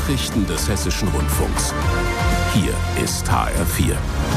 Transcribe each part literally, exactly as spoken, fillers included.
Nachrichten des Hessischen Rundfunks. Hier ist H R vier.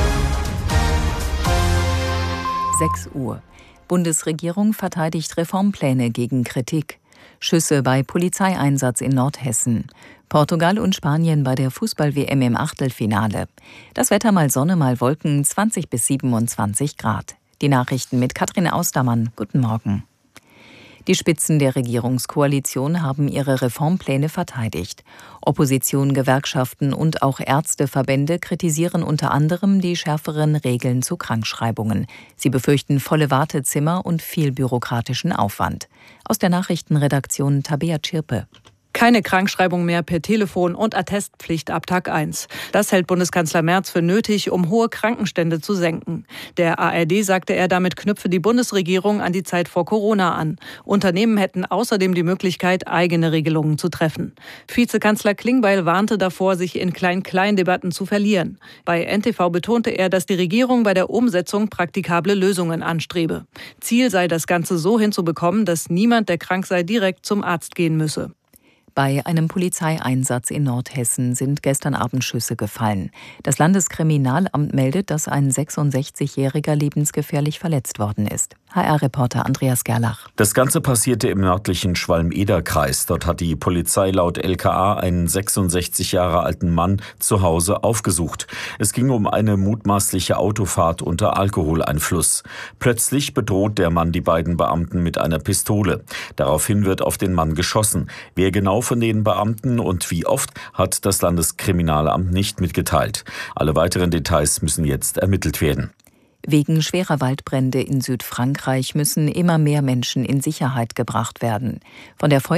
sechs Uhr. Bundesregierung verteidigt Reformpläne gegen Kritik. Schüsse bei Polizeieinsatz in Nordhessen. Portugal und Spanien bei der Fußball-W M im Achtelfinale. Das Wetter mal Sonne, mal Wolken, zwanzig bis siebenundzwanzig Grad. Die Nachrichten mit Katrin Austermann. Guten Morgen. Die Spitzen der Regierungskoalition haben ihre Reformpläne verteidigt. Opposition, Gewerkschaften und auch Ärzteverbände kritisieren unter anderem die schärferen Regeln zu Krankschreibungen. Sie befürchten volle Wartezimmer und viel bürokratischen Aufwand. Aus der Nachrichtenredaktion Tabea Tschirpe. Keine Krankschreibung mehr per Telefon und Attestpflicht ab Tag eins. Das hält Bundeskanzler Merz für nötig, um hohe Krankenstände zu senken. Der A R D sagte er, damit knüpfe die Bundesregierung an die Zeit vor Corona an. Unternehmen hätten außerdem die Möglichkeit, eigene Regelungen zu treffen. Vizekanzler Klingbeil warnte davor, sich in Klein-Klein-Debatten zu verlieren. Bei N T V betonte er, dass die Regierung bei der Umsetzung praktikable Lösungen anstrebe. Ziel sei, das Ganze so hinzubekommen, dass niemand, der krank sei, direkt zum Arzt gehen müsse. Bei einem Polizeieinsatz in Nordhessen sind gestern Abend Schüsse gefallen. Das Landeskriminalamt meldet, dass ein sechsundsechzigjähriger lebensgefährlich verletzt worden ist. H R-Reporter Andreas Gerlach. Das Ganze passierte im nördlichen Schwalm-Eder-Kreis. Dort hat die Polizei laut L K A einen sechsundsechzig Jahre alten Mann zu Hause aufgesucht. Es ging um eine mutmaßliche Autofahrt unter Alkoholeinfluss. Plötzlich bedroht der Mann die beiden Beamten mit einer Pistole. Daraufhin wird auf den Mann geschossen. Wer genau von den Beamten und wie oft, hat das Landeskriminalamt nicht mitgeteilt. Alle weiteren Details müssen jetzt ermittelt werden. Wegen schwerer Waldbrände in Südfrankreich müssen immer mehr Menschen in Sicherheit gebracht werden. Von der Feuerwehr